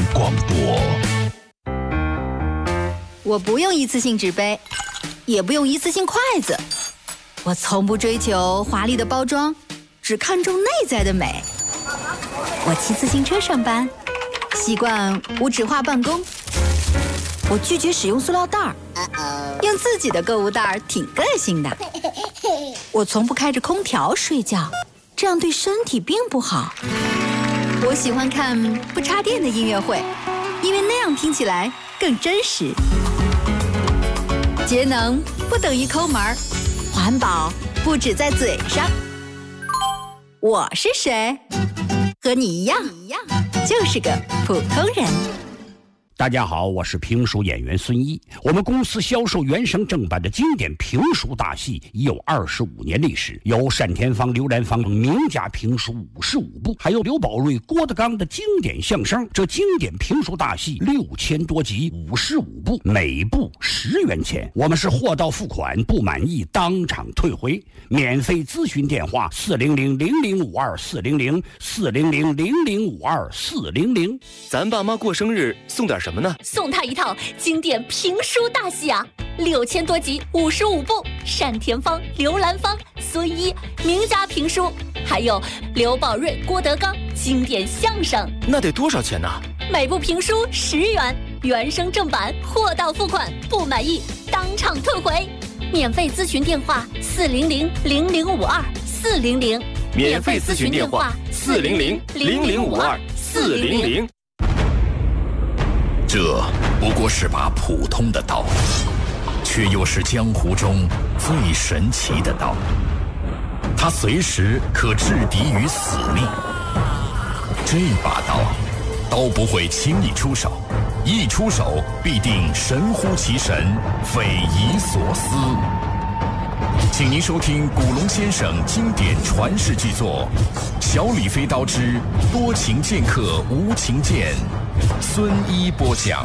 广播。 我不用一次性纸杯，也不用一次性筷子，我从不追求华丽的包装，只看重内在的美。我骑自行车上班，习惯无纸化办公。我拒绝使用塑料袋儿，用自己的购物袋儿挺个性的。我从不开着空调睡觉，这样对身体并不好。我喜欢看不插电的音乐会，因为那样听起来更真实。节能不等于抠门儿，环保不只在嘴上。我是谁？和你一样，就是个普通人。 大家好，我是评书演员孙一。我们公司销售原声正版的经典评书大戏已有25年历史，有单田芳、刘兰芳名家评书55部，还有刘宝瑞、郭德纲的经典相声。这经典评书大戏6000多集，55部，每部10元钱。我们是货到付款，不满意当场退回。免费咨询电话400-0052-400，400-0052-400。 咱爸妈过生日送点什么呢？ 送他一套经典评书大戏啊，6000多集，55部，单田芳、刘兰芳、孙一名家评书，还有刘宝瑞、郭德纲经典相声。 那得多少钱呢？ 每部评书10元，原声正版，货到付款，不满意当场退回。免费咨询电话400-0052-400， 免费咨询电话400-0052-400。 这不过是把普通的刀，却又是江湖中最神奇的刀。它随时可制敌于死命。这把刀，刀不会轻易出手，一出手必定神乎其神，匪夷所思。请您收听古龙先生经典传世巨作《小李飞刀之多情剑客无情剑》，孙一播讲。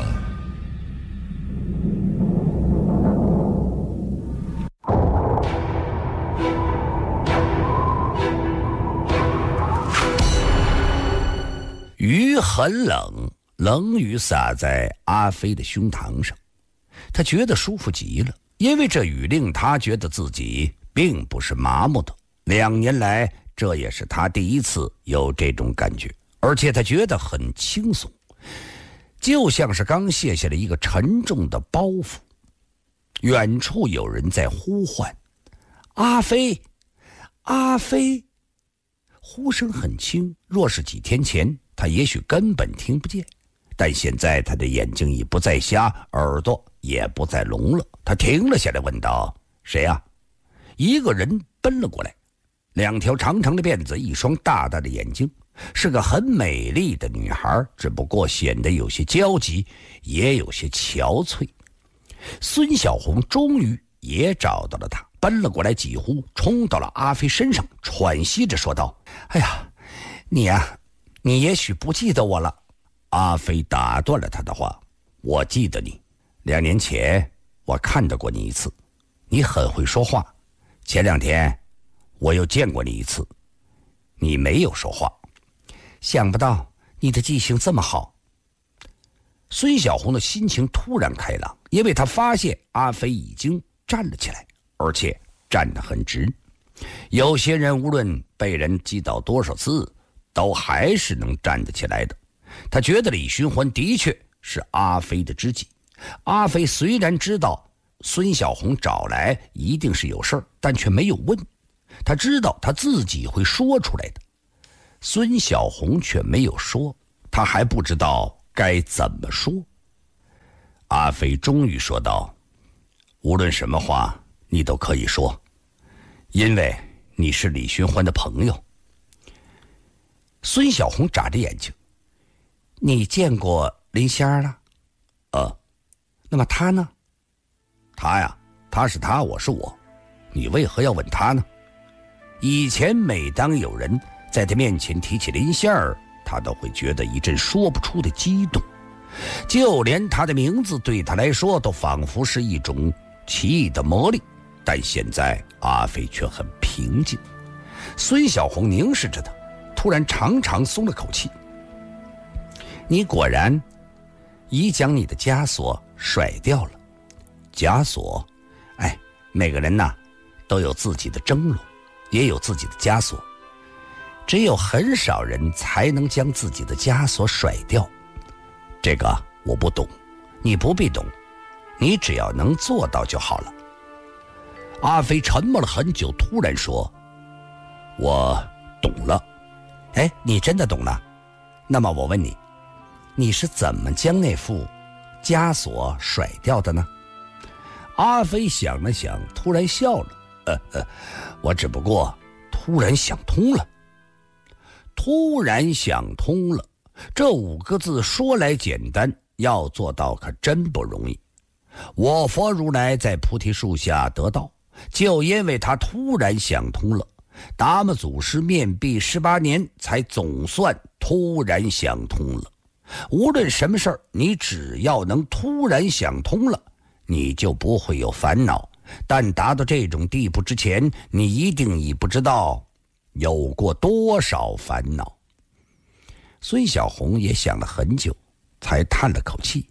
雨很冷，冷雨洒在阿飞的胸膛上，他觉得舒服极了，因为这雨令他觉得自己并不是麻木的。2年来，这也是他第一次有这种感觉，而且他觉得很轻松，就像是刚卸下了一个沉重的包袱。远处有人在呼唤：“阿飞，阿飞！”呼声很轻，若是几天前，他也许根本听不见。但现在他的眼睛已不再瞎，耳朵也不再聋了。他停了下来，问道：“谁呀？”一个人奔了过来，2条长长的辫子，一双大大的眼睛，是个很美丽的女孩，只不过显得有些焦急，也有些憔悴。孙小红终于也找到了她，奔了过来，几乎冲到了阿飞身上，喘息着说道：“哎呀，你呀，你也许不记得我了。”阿飞打断了他的话：“我记得你，2年前我看到过你一次，你很会说话。前2天我又见过你一次，你没有说话。想不到你的记性这么好。”孙小红的心情突然开朗，因为她发现阿飞已经站了起来，而且站得很直。有些人无论被人击倒多少次，都还是能站得起来的。他觉得李寻欢的确是阿飞的知己。阿飞虽然知道孙小红找来一定是有事儿，但却没有问。他知道他自己会说出来的。孙小红却没有说，他还不知道该怎么说。阿飞终于说道：“无论什么话你都可以说，因为你是李寻欢的朋友。”孙小红眨着眼睛：“你见过林仙儿了？”“那么他呢？”“他呀，他是他，我是我，你为何要问他呢？”以前每当有人在他面前提起林仙儿，他都会觉得一阵说不出的激动，就连他的名字对他来说都仿佛是一种奇异的魔力。但现在阿飞却很平静。孙小红凝视着他，突然长长松了口气：“你果然已将你的枷锁甩掉了。枷锁，每个人呐，都有自己的蒸笼，也有自己的枷锁。只有很少人才能将自己的枷锁甩掉。这个我不懂，你不必懂，你只要能做到就好了。阿飞沉默了很久，突然说：“我懂了。”你真的懂了？那么我问你，你是怎么将那副枷锁甩掉的呢？阿飞想了想，突然笑了。我只不过突然想通了。突然想通了，这5个字说来简单，要做到可真不容易。我佛如来在菩提树下得道，就因为他突然想通了。达摩祖师面壁18年，才总算突然想通了。无论什么事儿，你只要能突然想通了，你就不会有烦恼。但达到这种地步之前，你一定已不知道有过多少烦恼。孙小红也想了很久，才叹了口气。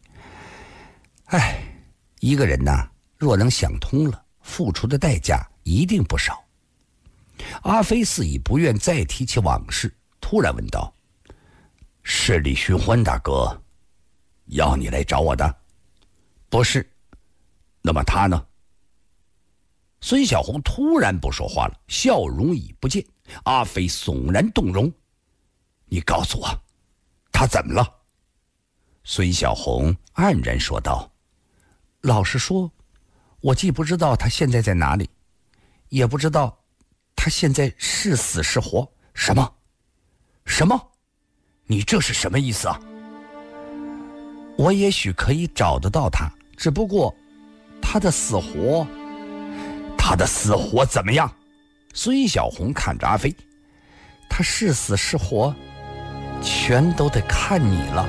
一个人呐，若能想通了，付出的代价一定不少。阿飞似已不愿再提起往事，突然问道：“是李寻欢大哥要你来找我的？”“不是。”“那么他呢？”孙小红突然不说话了，笑容已不见。阿飞悚然动容：“你告诉我，他怎么了？”孙小红黯然说道：“老实说，我既不知道他现在在哪里，也不知道他现在是死是活。”“什么？你这是什么意思啊？”“我也许可以找得到他，只不过他的死活怎么样？”孙小红看着阿飞：“他是死是活，全都得看你了。”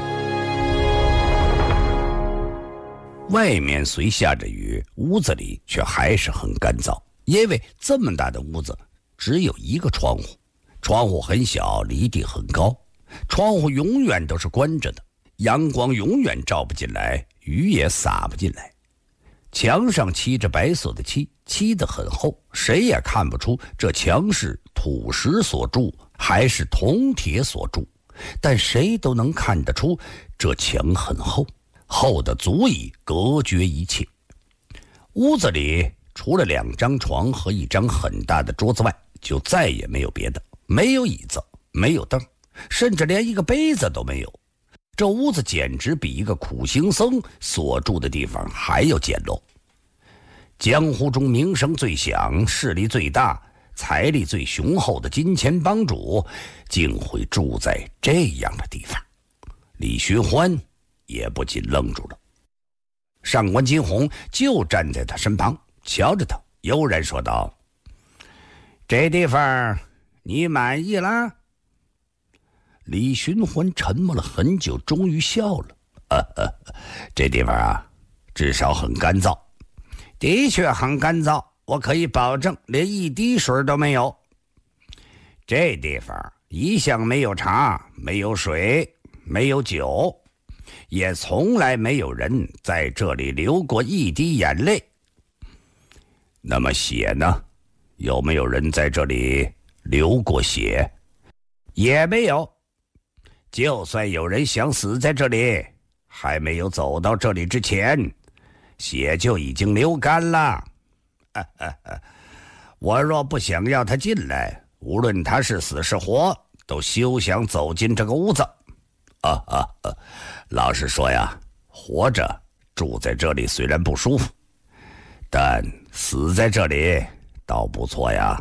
外面虽下着雨，屋子里却还是很干燥，因为这么大的屋子只有一个窗户，窗户很小，离地很高，窗户永远都是关着的，阳光永远照不进来，雨也洒不进来。墙上漆着白色的漆，漆得很厚，谁也看不出这墙是土石所铸还是铜铁所铸，但谁都能看得出这墙很厚，厚得足以隔绝一切。屋子里除了2张床和1张很大的桌子外，就再也没有别的，没有椅子，没有凳，甚至连一个杯子都没有。这屋子简直比一个苦行僧所住的地方还要简陋。江湖中名声最响、势力最大、财力最雄厚的金钱帮主，竟会住在这样的地方。李寻欢也不禁愣住了。上官金鸿就站在他身旁，瞧着他，悠然说道：“这地方你满意了？”李寻欢沉默了很久，终于笑了：“这地方啊，至少很干燥。”“的确很干燥，我可以保证连一滴水都没有。”“这地方一向没有茶，没有水，没有酒，也从来没有人在这里流过一滴眼泪。”“那么血呢？有没有人在这里流过血？”“也没有。就算有人想死在这里，还没有走到这里之前，血就已经流干了。我若不想要他进来，无论他是死是活，都休想走进这个屋子。老实说呀，活着住在这里虽然不舒服，但死在这里倒不错呀。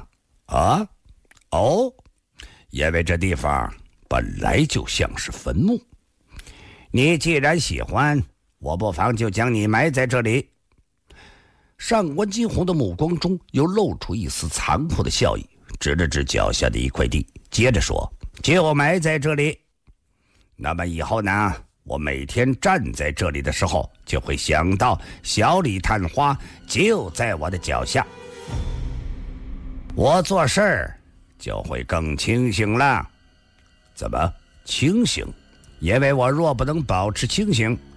因为这地方本来就像是坟墓。你既然喜欢，我不妨就将你埋在这里。”上官金鸿的目光中又露出一丝残酷的笑意，指了指脚下的一块地，接着说：“就埋在这里。那么以后呢，我每天站在这里的时候，就会想到小李探花就在我的脚下，我做事儿就会更清醒了。”“怎么清醒？因为我若不能保持清醒，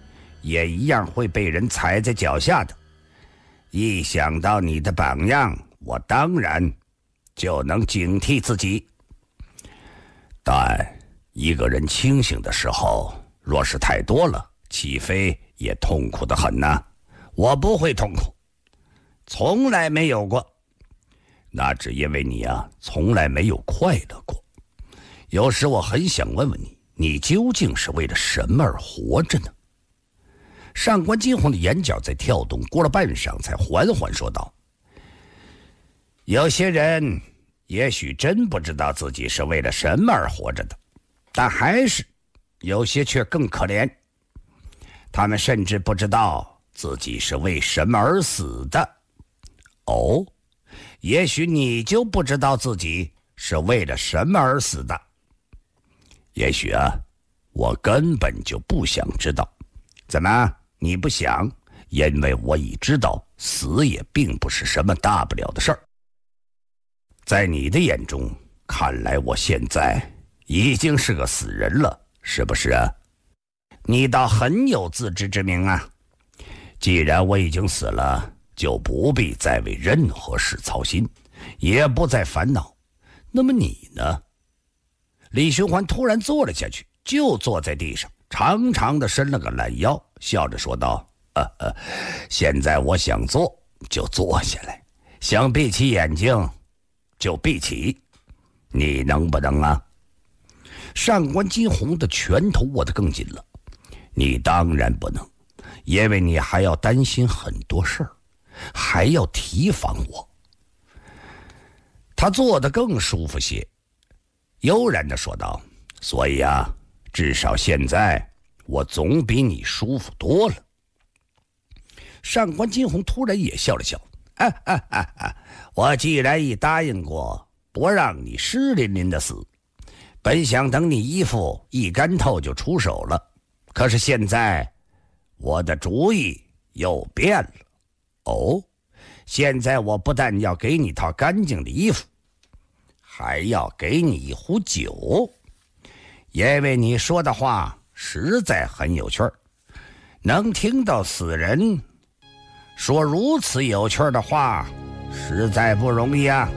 也一样会被人踩在脚下的。一想到你的榜样，我当然就能警惕自己。但一个人清醒的时候，若是太多了，岂非也痛苦得很呢？我不会痛苦，从来没有过。那只因为你啊，从来没有快乐过。有时我很想问问你，你究竟是为了什么而活着呢？上官金鸿的眼角在跳动，过了半晌才缓缓说道：有些人也许真不知道自己是为了什么而活着的，但还是有些却更可怜，他们甚至不知道自己是为什么而死的。哦，也许你就不知道自己是为了什么而死的。也许啊，我根本就不想知道。怎么，你不想？因为我已知道死也并不是什么大不了的事儿。在你的眼中，看来我现在已经是个死人了，是不是啊？你倒很有自知之明啊。既然我已经死了，就不必再为任何事操心，也不再烦恼。那么你呢？李寻欢突然坐了下去，就坐在地上，长长的伸了个懒腰，笑着说道：现在我想坐就坐下来，想闭起眼睛就闭起，你能不能啊？上官金鸿的拳头握得更紧了。你当然不能，因为你还要担心很多事儿，还要提防我。他坐得更舒服些，悠然地说道：所以啊，至少现在我总比你舒服多了。上官金鸿突然也笑了笑：我既然已答应过不让你湿淋淋的死，本想等你衣服一干透就出手了，可是现在我的主意又变了。哦，现在我不但要给你套干净的衣服，还要给你一壶酒，因为你说的话实在很有趣儿，能听到死人说如此有趣的话，实在不容易啊。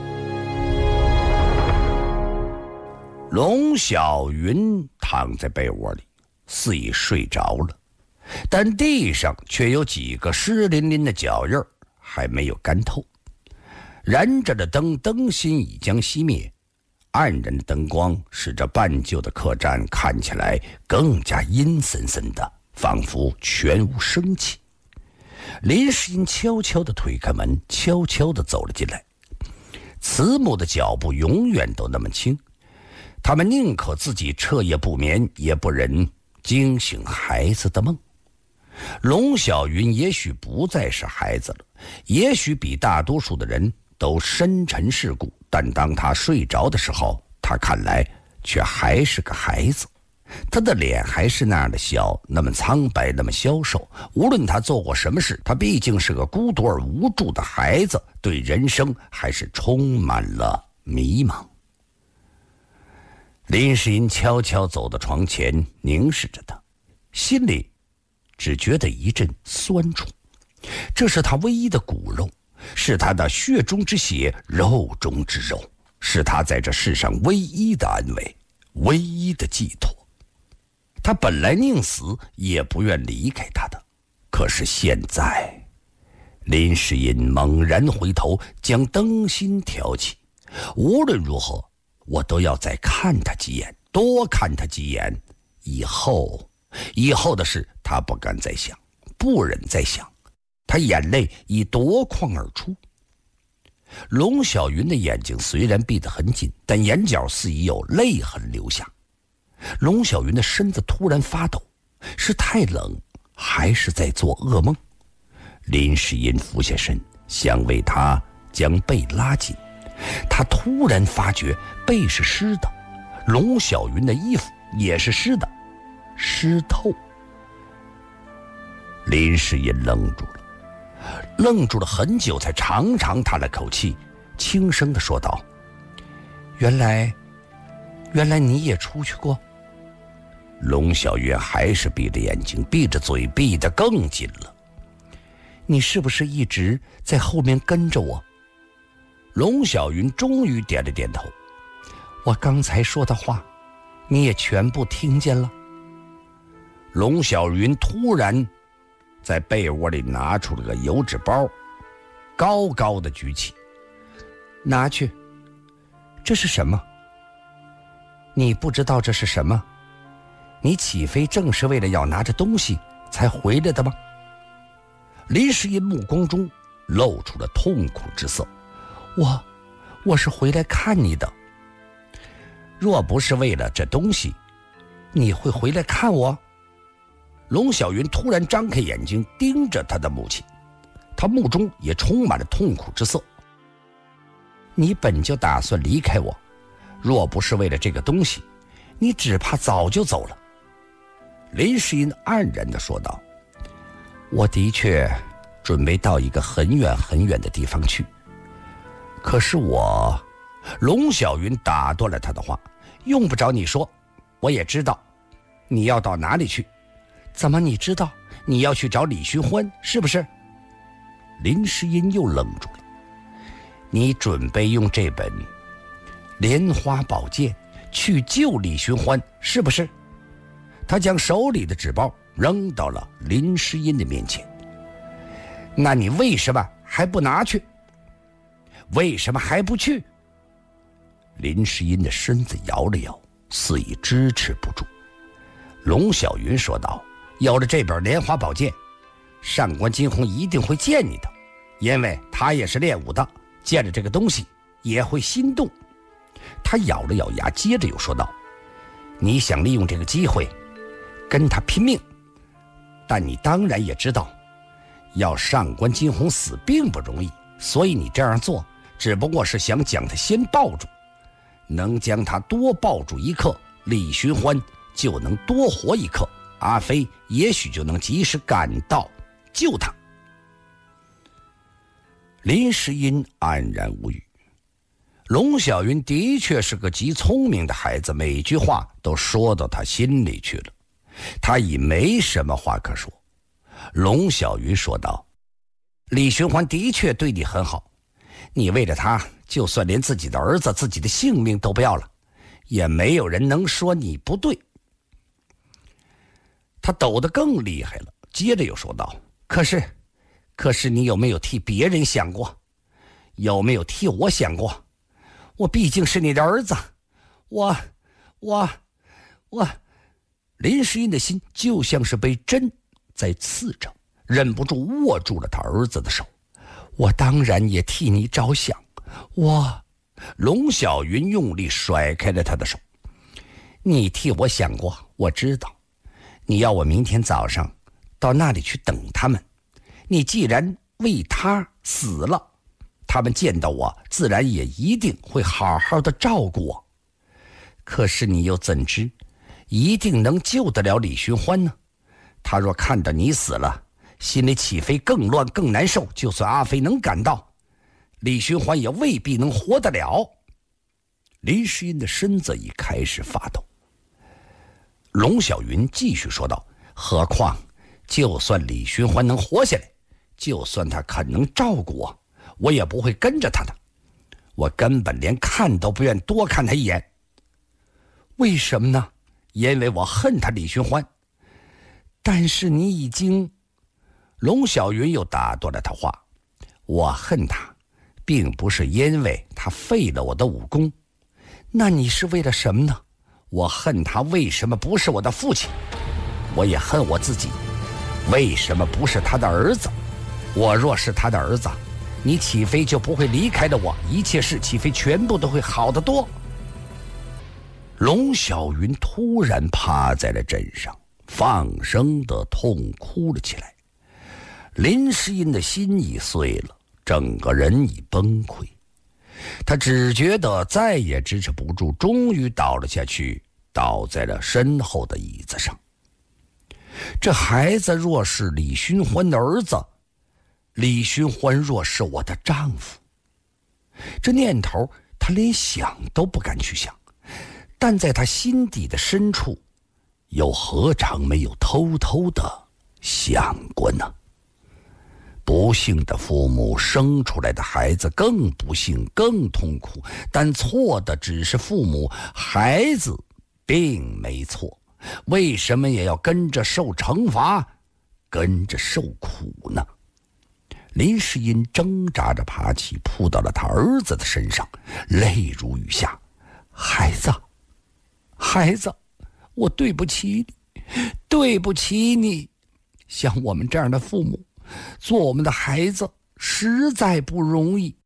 龙小云躺在被窝里，似已睡着了，但地上却有几个湿淋淋的脚印还没有干透。燃着的灯，灯芯已将熄灭，暗然的灯光使这半旧的客栈看起来更加阴森森的，仿佛全无生气。林世英悄悄地推开门，悄悄地走了进来。慈母的脚步永远都那么轻，他们宁可自己彻夜不眠，也不忍惊醒孩子的梦。龙小云也许不再是孩子了，也许比大多数的人都深沉世故，但当他睡着的时候，他看来却还是个孩子。他的脸还是那样的小，那么苍白，那么消瘦。无论他做过什么事，他毕竟是个孤独而无助的孩子，对人生还是充满了迷茫。林世英悄悄走到床前，凝视着他，心里只觉得一阵酸楚。这是他唯一的骨肉，是他的血中之血，肉中之肉，是他在这世上唯一的安慰，唯一的寄托。他本来宁死也不愿离开他的，可是现在，林世英猛然回头，将灯芯挑起。无论如何，我都要再看他几眼，多看他几眼。以后的事，他不敢再想，不忍再想。他眼泪已夺眶而出。龙小云的眼睛虽然闭得很紧，但眼角似已有泪痕流下。龙小云的身子突然发抖，是太冷，还是在做噩梦？林世英俯下身，想为他将被拉紧。他突然发觉背是湿的，龙小云的衣服也是湿的，湿透。林世英愣住了很久，才长长叹了口气，轻声地说道：原来你也出去过。 龙小云还是闭着眼睛，闭着嘴，闭得更紧了。你是不是一直在后面跟着我？龙小云终于点了点头。我刚才说的话，你也全部听见了。龙小云突然在被窝里拿出了个油纸包，高高的举起。拿去。这是什么？你不知道这是什么？你岂非正是为了要拿着东西才回来的吗？林诗音目光中露出了痛苦之色。我是回来看你的。若不是为了这东西，你会回来看我？龙小云突然张开眼睛盯着他的母亲，他目中也充满了痛苦之色。你本就打算离开我，若不是为了这个东西，你只怕早就走了。林诗音黯然地说道。我的确准备到一个很远很远的地方去，可是龙小云打断了他的话。用不着你说，我也知道你要到哪里去。怎么你知道？你要去找李寻欢是不是？林诗音又愣住了。你准备用这本莲花宝剑去救李寻欢是不是？他将手里的纸包扔到了林诗音的面前。那你为什么还不拿去？为什么还不去？林诗音的身子摇了摇，似已支持不住。龙小云说道，有了这本莲花宝剑，上官金鸿一定会见你的，因为他也是练武的，见了这个东西也会心动。他咬了咬牙，接着又说道，你想利用这个机会跟他拼命，但你当然也知道要上官金鸿死并不容易，所以你这样做只不过是想将他先抱住，能将他多抱住一刻，李寻欢就能多活一刻，阿飞也许就能及时赶到救他。林诗音黯然无语。龙小云的确是个极聪明的孩子，每句话都说到他心里去了，他已没什么话可说。龙小云说道，李寻欢的确对你很好，你为了他就算连自己的儿子自己的性命都不要了，也没有人能说你不对。他抖得更厉害了，接着又说道，可是你有没有替别人想过？有没有替我想过？我毕竟是你的儿子，我林诗音的心就像是被针在刺着，忍不住握住了他儿子的手。我当然也替你着想，龙小云用力甩开了他的手。你替我想过，我知道你要我明天早上到那里去等他们，你既然为他死了，他们见到我自然也一定会好好的照顾我。可是你又怎知一定能救得了李寻欢呢？他若看到你死了，心里岂非更乱更难受？就算阿飞能赶到，李寻欢也未必能活得了。林诗音的身子已开始发抖。龙小云继续说道，何况就算李寻欢能活下来，就算他肯能照顾我，我也不会跟着他的，我根本连看都不愿多看他一眼。为什么呢？因为我恨他李寻欢。但是你已经……龙小云又打断了他话，我恨他并不是因为他废了我的武功，那你是为了什么呢？我恨他为什么不是我的父亲？我也恨我自己，为什么不是他的儿子？我若是他的儿子，你岂非就不会离开了我？一切事岂非全部都会好得多？龙小云突然趴在了枕上，放声地痛哭了起来。林诗音的心已碎了，整个人已崩溃，他只觉得再也支持不住，终于倒了下去，倒在了身后的椅子上。这孩子若是李寻欢的儿子，李寻欢若是我的丈夫，这念头他连想都不敢去想，但在他心底的深处又何尝没有偷偷的想过呢？不幸的父母生出来的孩子更不幸更痛苦，但错的只是父母，孩子并没错，为什么也要跟着受惩罚，跟着受苦呢？林世英挣扎着爬起，扑到了他儿子的身上，泪如雨下。孩子，孩子，我对不起你，对不起你。像我们这样的父母，做我们的孩子实在不容易。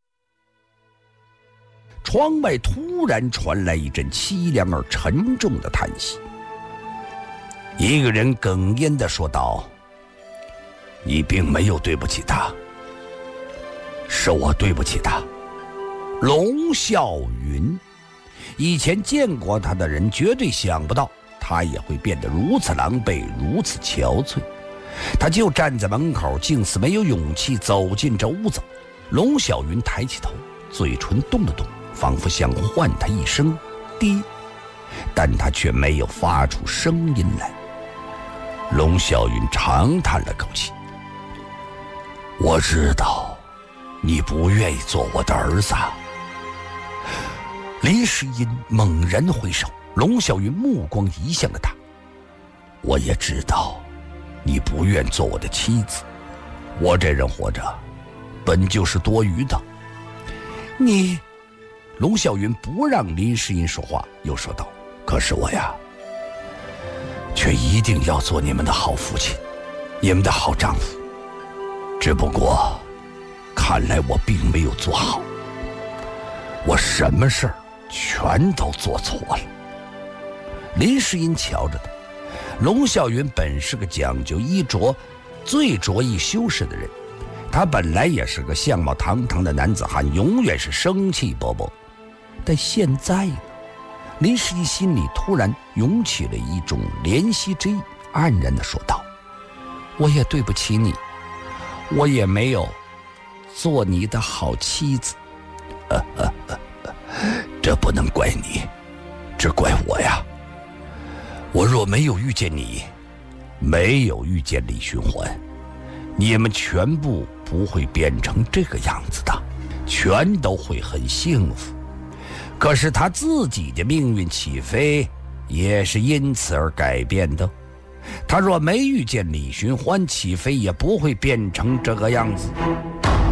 窗外突然传来一阵凄凉而沉重的叹息。一个人哽咽地说道：你并没有对不起他，是我对不起他。龙啸云，以前见过他的人绝对想不到他也会变得如此狼狈，如此憔悴。他就站在门口，竟似没有勇气走进这屋子。龙小云抬起头，嘴唇动了动，仿佛想唤他一声爹，但他却没有发出声音来。龙小云长叹了口气：我知道你不愿意做我的儿子。林世英猛然回首，龙小云目光移向了他：我也知道你不愿做我的妻子，我这人活着本就是多余的。你……龙小云不让林世英说话，又说道：可是我呀，却一定要做你们的好父亲，你们的好丈夫。只不过看来我并没有做好，我什么事儿全都做错了。林世英瞧着他，龙啸云本是个讲究衣着最着意修饰的人，他本来也是个相貌堂堂的男子汉，永远是生气勃勃。但现在呢，林世英心里突然涌起了一种怜惜之意，黯然地说道：我也对不起你，我也没有做你的好妻子。这不能怪你，只怪我呀。我若没有遇见你，没有遇见李寻欢，你们全部不会变成这个样子的，全都会很幸福。可是他自己的命运起飞也是因此而改变的，他若没遇见李寻欢，起飞也不会变成这个样子。